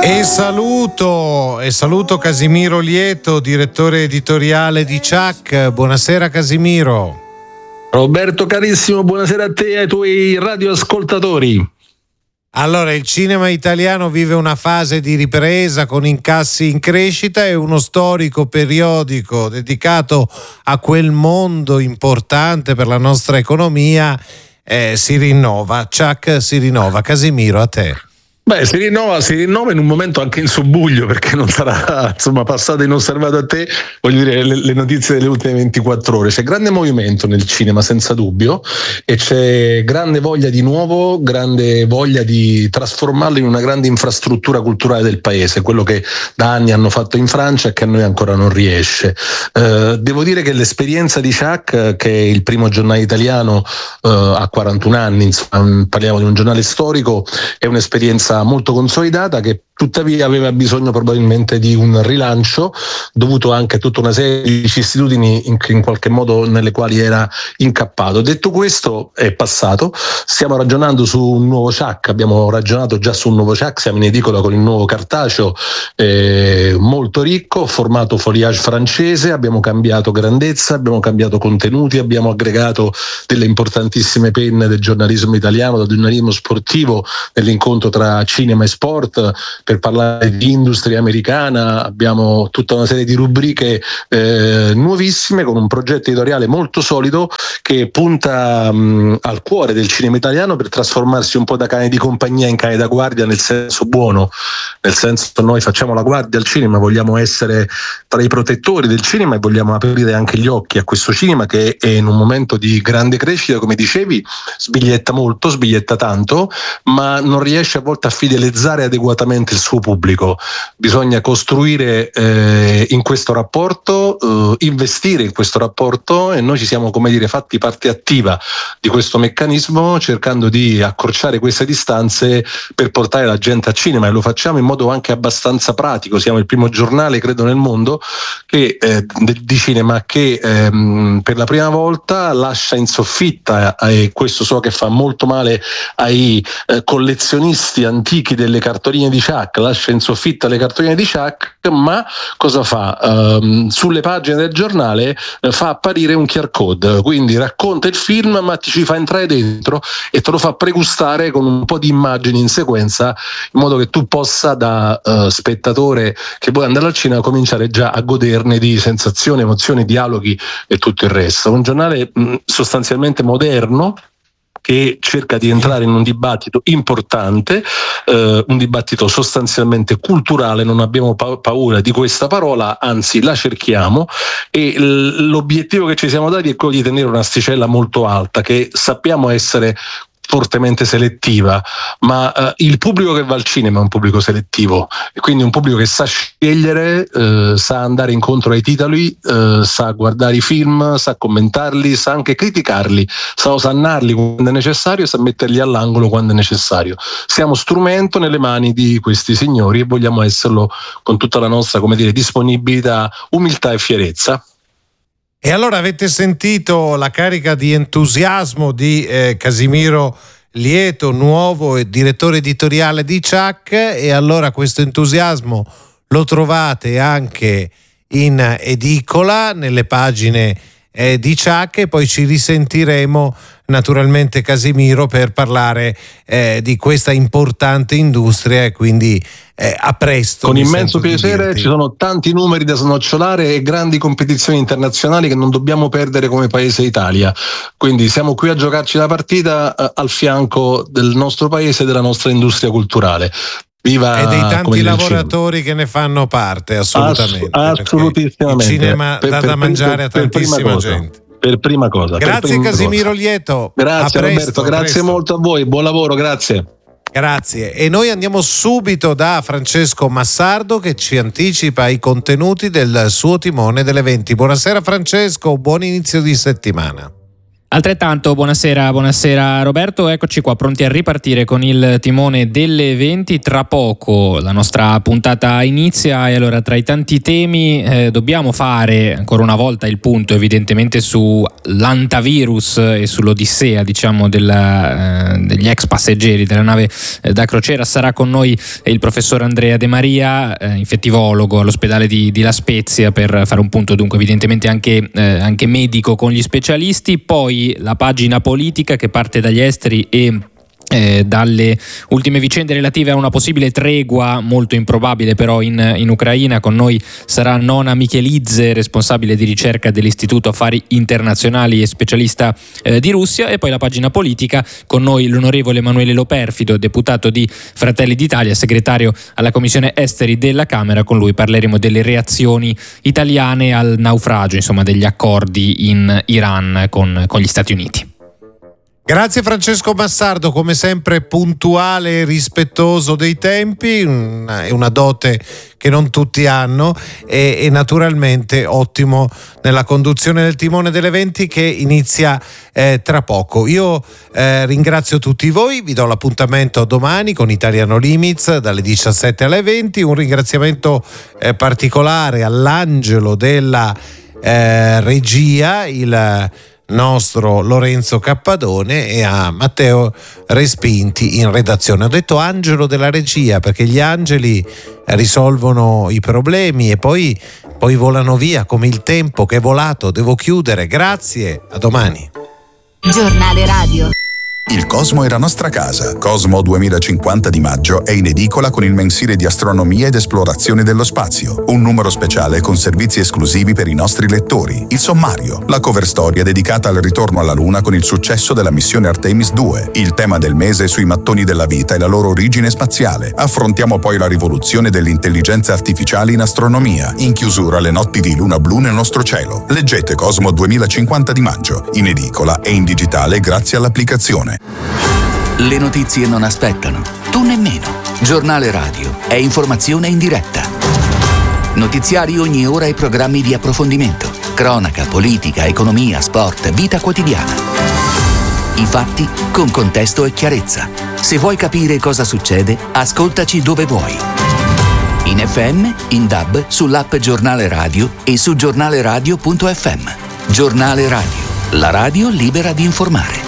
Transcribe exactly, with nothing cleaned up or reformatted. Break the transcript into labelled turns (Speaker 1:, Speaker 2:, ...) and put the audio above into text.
Speaker 1: E saluto, e saluto Casimiro Lieto, direttore editoriale di Ciak. Buonasera Casimiro.
Speaker 2: Roberto carissimo, buonasera a te e ai tuoi radioascoltatori.
Speaker 1: Allora, il cinema italiano vive una fase di ripresa con incassi in crescita e uno storico periodico dedicato a quel mondo importante per la nostra economia eh, si rinnova. Ciak si rinnova. Casimiro, a te.
Speaker 2: Beh, si rinnova, si rinnova in un momento anche in subbuglio, perché non sarà insomma passato inosservato a te, voglio dire, le, le notizie delle ultime ventiquattro ore. C'è grande movimento nel cinema, senza dubbio, e c'è grande voglia di nuovo, grande voglia di trasformarlo in una grande infrastruttura culturale del paese, quello che da anni hanno fatto in Francia e che a noi ancora non riesce. Eh, devo dire che l'esperienza di Ciak, che è il primo giornale italiano eh, a quarantuno anni, insomma, parliamo di un giornale storico, è un'esperienza molto consolidata che tuttavia aveva bisogno probabilmente di un rilancio dovuto anche a tutta una serie di vicissitudini in, in qualche modo nelle quali era incappato. Detto questo, è passato, stiamo ragionando su un nuovo Ciak, abbiamo ragionato già su un nuovo Ciak, siamo in edicola con il nuovo cartaceo eh, molto ricco, formato foliage francese, abbiamo cambiato grandezza, abbiamo cambiato contenuti, abbiamo aggregato delle importantissime penne del giornalismo italiano, del giornalismo sportivo, nell'incontro tra cinema e sport, per parlare di industria americana. Abbiamo tutta una serie di rubriche eh, nuovissime, con un progetto editoriale molto solido che punta mh, al cuore del cinema italiano per trasformarsi un po' da cane di compagnia in cane da guardia, nel senso buono, nel senso che noi facciamo la guardia al cinema, vogliamo essere tra i protettori del cinema e vogliamo aprire anche gli occhi a questo cinema che è in un momento di grande crescita, come dicevi, sbiglietta molto, sbiglietta tanto, ma non riesce a volte a fidelizzare adeguatamente il suo pubblico. Bisogna costruire eh, in questo rapporto, eh, investire in questo rapporto, e noi ci siamo, come dire, fatti parte attiva di questo meccanismo, cercando di accorciare queste distanze per portare la gente a cinema, e lo facciamo in modo anche abbastanza pratico. Siamo il primo giornale, credo, nel mondo che eh, di cinema che ehm, per la prima volta lascia in soffitta, e eh, questo so che fa molto male ai eh, collezionisti antichi delle cartoline di Ciak, lascia in soffitta le cartoline di Ciak, ma cosa fa? Um, sulle pagine del giornale uh, fa apparire un Q R code, quindi racconta il film ma ti ci fa entrare dentro e te lo fa pregustare con un po' di immagini in sequenza, in modo che tu possa, da uh, spettatore che vuoi andare al cinema, cominciare già a goderne di sensazioni, emozioni, dialoghi e tutto il resto. Un giornale mh, sostanzialmente moderno, che cerca di entrare in un dibattito importante, eh, un dibattito sostanzialmente culturale. Non abbiamo pa- paura di questa parola, anzi la cerchiamo, e l- l'obiettivo che ci siamo dati è quello di tenere un'asticella molto alta, che sappiamo essere fortemente selettiva, ma uh, il pubblico che va al cinema è un pubblico selettivo, e quindi un pubblico che sa scegliere, uh, sa andare incontro ai titoli, uh, sa guardare i film, sa commentarli, sa anche criticarli, sa osannarli quando è necessario, sa metterli all'angolo quando è necessario. Siamo strumento nelle mani di questi signori e vogliamo esserlo con tutta la nostra, come dire, disponibilità, umiltà e fierezza.
Speaker 1: E allora avete sentito la carica di entusiasmo di eh, Casimiro Lieto, nuovo direttore editoriale di Ciak, e allora questo entusiasmo lo trovate anche in edicola, nelle pagine eh, di Ciak, e poi ci risentiremo naturalmente, Casimiro, per parlare eh, di questa importante industria, e quindi eh, a presto.
Speaker 2: Con immenso piacere, ci sono tanti numeri da snocciolare e grandi competizioni internazionali che non dobbiamo perdere come paese Italia, quindi siamo qui a giocarci la partita eh, al fianco del nostro paese e della nostra industria culturale. Viva,
Speaker 1: e dei tanti lavoratori che ne fanno parte, assolutamente.
Speaker 2: Ass- assolutissimamente.
Speaker 1: Il cinema
Speaker 2: per,
Speaker 1: dà
Speaker 2: per,
Speaker 1: da mangiare
Speaker 2: per,
Speaker 1: a tantissima gente.
Speaker 2: Per prima cosa.
Speaker 1: Grazie
Speaker 2: prima
Speaker 1: Casimiro
Speaker 2: cosa.
Speaker 1: Lieto.
Speaker 2: Grazie
Speaker 1: a presto,
Speaker 2: Roberto, grazie
Speaker 1: presto.
Speaker 2: molto a voi, buon lavoro, grazie.
Speaker 1: Grazie. E noi andiamo subito da Francesco Massardo, che ci anticipa i contenuti del suo timone delle venti. Buonasera Francesco, buon inizio di settimana.
Speaker 3: Altrettanto, buonasera, buonasera Roberto, eccoci qua pronti a ripartire con il timone delle venti. Tra poco la nostra puntata inizia e allora tra i tanti temi eh, dobbiamo fare ancora una volta il punto evidentemente sull'antavirus e sull'odissea diciamo della, eh, degli ex passeggeri della nave eh, da crociera. Sarà con noi il professor Andrea De Maria, eh, infettivologo all'ospedale di, di La Spezia, per fare un punto dunque evidentemente anche, eh, anche medico con gli specialisti. Poi la pagina politica che parte dagli esteri e Eh, dalle ultime vicende relative a una possibile tregua molto improbabile però in, in Ucraina. Con noi sarà Nona Michelidze, responsabile di ricerca dell'Istituto Affari Internazionali e specialista eh, di Russia. E poi la pagina politica, con noi l'onorevole Emanuele Loperfido, deputato di Fratelli d'Italia, segretario alla Commissione Esteri della Camera. Con lui parleremo delle reazioni italiane al naufragio, insomma degli accordi in Iran con, con gli Stati Uniti.
Speaker 1: Grazie Francesco Massardo, come sempre puntuale e rispettoso dei tempi, è una dote che non tutti hanno, e, e naturalmente ottimo nella conduzione del timone delle venti che inizia eh, tra poco. Io eh, ringrazio tutti voi, vi do l'appuntamento domani con Italiano Limits dalle diciassette alle venti, un ringraziamento eh, particolare all'angelo della eh, regia, il nostro Lorenzo Cappadone, e a Matteo Respinti in redazione. Ho detto angelo della regia perché gli angeli risolvono i problemi e poi, poi volano via come il tempo che è volato. Devo chiudere, grazie, a domani.
Speaker 4: Giornale radio.
Speaker 5: Il Cosmo è la nostra casa. Cosmo duemilacinquanta di maggio è in edicola con il mensile di astronomia ed esplorazione dello spazio. Un numero speciale con servizi esclusivi per i nostri lettori. Il sommario, la cover storia dedicata al ritorno alla Luna con il successo della missione Artemis due. Il tema del mese sui mattoni della vita e la loro origine spaziale. Affrontiamo poi la rivoluzione dell'intelligenza artificiale in astronomia. In chiusura le notti di luna blu nel nostro cielo. Leggete Cosmo duemilacinquanta di maggio, in edicola e in digitale grazie all'applicazione.
Speaker 6: Le notizie non aspettano, tu nemmeno. Giornale radio è informazione in diretta. Notiziari ogni ora e programmi di approfondimento. Cronaca, politica, economia, sport, vita quotidiana. I fatti con contesto e chiarezza. Se vuoi capire cosa succede, ascoltaci dove vuoi. In F M, in D A B, sull'app Giornale Radio e su giornaleradio punto effe emme. Giornale Radio, la radio libera di informare.